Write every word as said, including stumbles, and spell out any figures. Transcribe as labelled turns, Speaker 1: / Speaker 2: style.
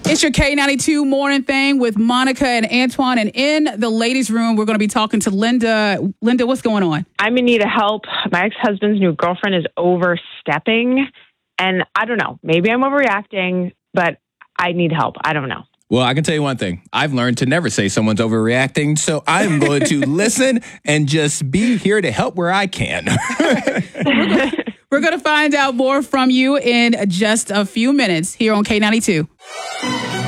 Speaker 1: It's your K ninety-two morning thing with Monica and Antoine. And in the ladies' room, we're going to be talking to Linda. Linda, what's going on?
Speaker 2: I'm in need of help. My ex-husband's new girlfriend is overstepping. And I don't know. Maybe I'm overreacting, but I need help. I don't know.
Speaker 3: Well, I can tell you one thing. I've learned to never say someone's overreacting, so I'm going to listen and just be here to help where I can.
Speaker 1: We're going to find out more from you in just a few minutes here on K ninety-two.